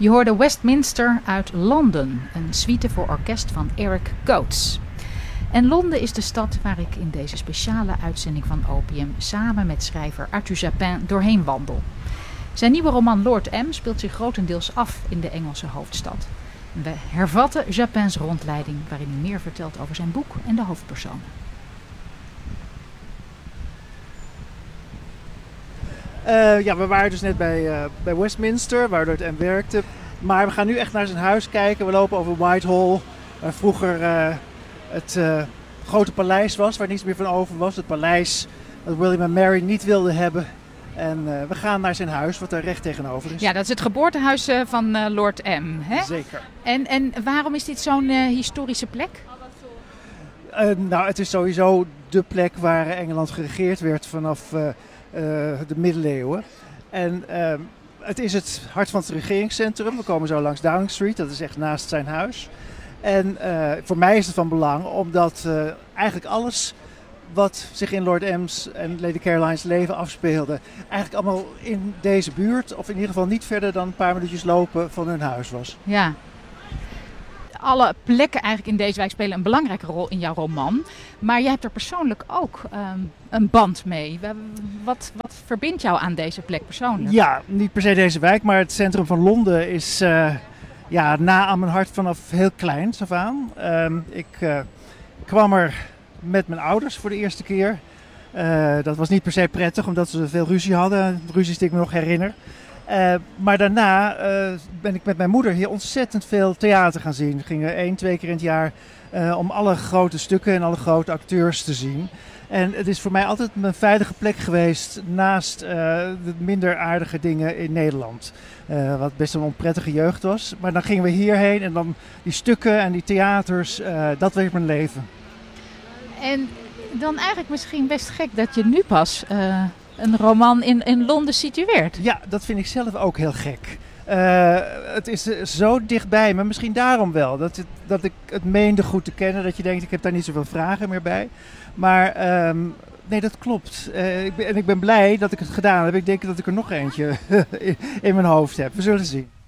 Je hoorde Westminster uit Londen, een suite voor orkest van Eric Coates. En Londen is de stad waar ik in deze speciale uitzending van Opium samen met schrijver Arthur Japin doorheen wandel. Zijn nieuwe roman Lord M speelt zich grotendeels af in de Engelse hoofdstad. We hervatten Japins rondleiding waarin hij meer vertelt over zijn boek en de hoofdpersonen. We waren dus net bij Westminster, waar Lord M werkte. Maar we gaan nu echt naar zijn huis kijken. We lopen over Whitehall, waar vroeger het grote paleis was, waar niets meer van over was. Het paleis dat William en Mary niet wilden hebben. En we gaan naar zijn huis, wat daar recht tegenover is. Ja, dat is het geboortehuis van Lord M. Hè? Zeker. En waarom is dit zo'n historische plek? Het is sowieso de plek waar Engeland geregeerd werd vanaf de middeleeuwen. En het is het hart van het regeringscentrum. We komen zo langs Downing Street, dat is echt naast zijn huis. En voor mij is het van belang, omdat eigenlijk alles wat zich in Lord M's en Lady Caroline's leven afspeelde, eigenlijk allemaal in deze buurt, of in ieder geval niet verder dan een paar minuutjes lopen van hun huis was. Ja. Alle plekken eigenlijk in deze wijk spelen een belangrijke rol in jouw roman. Maar jij hebt er persoonlijk ook een band mee. Wat verbindt jou aan deze plek persoonlijk? Ja, niet per se deze wijk, maar het centrum van Londen is na aan mijn hart vanaf heel kleins af aan. Ik kwam er met mijn ouders voor de eerste keer. Dat was niet per se prettig, omdat ze veel ruzie hadden. Ruzies die ik me nog herinner. Maar daarna ben ik met mijn moeder hier ontzettend veel theater gaan zien. We gingen 1-2 keer in het jaar om alle grote stukken en alle grote acteurs te zien. En het is voor mij altijd mijn veilige plek geweest naast de minder aardige dingen in Nederland. Wat best een onprettige jeugd was. Maar dan gingen we hierheen en dan die stukken en die theaters, dat werd mijn leven. En dan eigenlijk misschien best gek dat je nu pas een roman in Londen situeert. Ja, dat vind ik zelf ook heel gek. Het is zo dichtbij, maar misschien daarom wel. Dat ik het meende goed te kennen, dat je denkt, ik heb daar niet zoveel vragen meer bij. Maar nee, dat klopt. Ik ben blij dat ik het gedaan heb. Ik denk dat ik er nog eentje in mijn hoofd heb. We zullen zien.